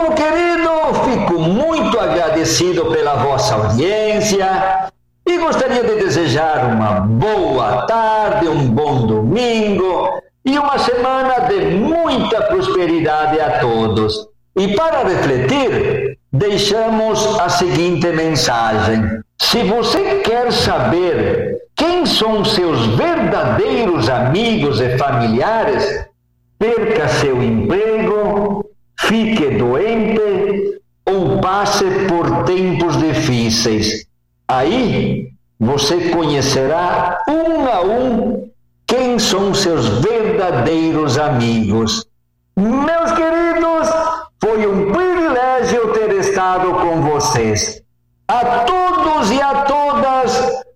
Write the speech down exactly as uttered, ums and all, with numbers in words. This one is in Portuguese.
Povo querido, fico muito agradecido pela vossa audiência e gostaria de desejar uma boa tarde, um bom domingo e uma semana de muita prosperidade a todos. E para refletir, deixamos a seguinte mensagem. Se você quer saber quem são seus verdadeiros amigos e familiares, perca seu emprego, fique doente ou passe por tempos difíceis. Aí você conhecerá um a um quem são seus verdadeiros amigos. Meus queridos, foi um privilégio ter estado com vocês. A todos e a todas,